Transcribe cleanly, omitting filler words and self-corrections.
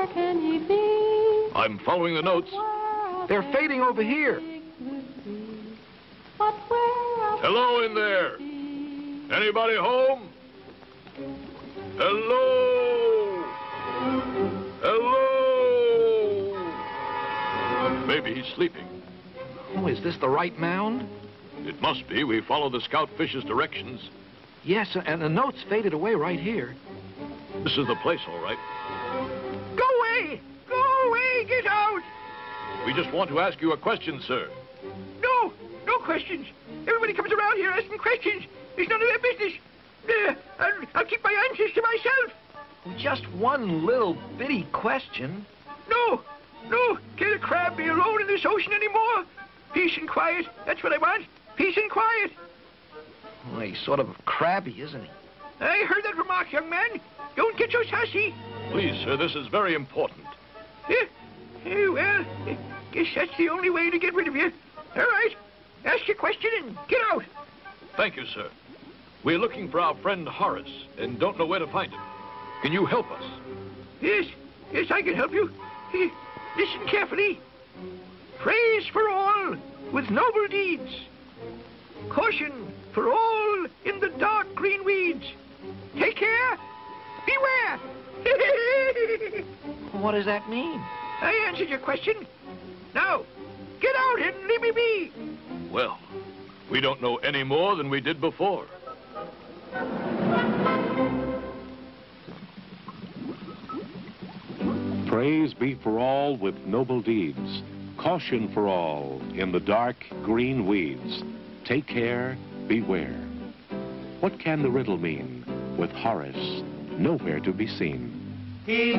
can ye be? I'm following the notes. They're fading over here. But where Hello in there. Anybody home? Hello? Hello? Maybe he's sleeping. Oh, is this the right mound? It must be. We follow the scout fish's directions. Yes, and the note's faded away right here. This is the place, all right. Go away! Go away! Get out! We just want to ask you a question, sir. No! No questions! Everybody comes around here asking questions. It's none of their business. I'll keep my answers to myself. Just one little bitty question. No! No! Can't a crab be alone in this ocean anymore? Peace and quiet. That's what I want. Peace and quiet. Well, he's sort of crabby, isn't he? I heard that remark, young man. Don't get so sassy. Please, sir, this is very important. Well, guess that's the only way to get rid of you. All right. Ask your question and get out. Thank you, sir. We're looking for our friend Horace and don't know where to find him. Can you help us? Yes, I can help you. Listen carefully. Praise for all with noble deeds. Caution for all in the dark green weeds. Take care. Beware. What does that mean? I answered your question. Now, get out and leave me be. Well, we don't know any more than we did before. Praise be for all with noble deeds. Caution for all in the dark green weeds. Take care, beware. What can the riddle mean with Horace nowhere to be seen?